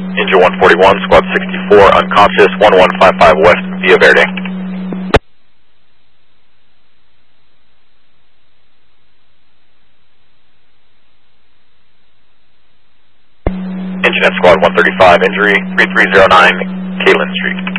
Engine 141, squad 64, unconscious, 1155 West Via Verde. Engine at squad 135, injury 3309 Kalen Street.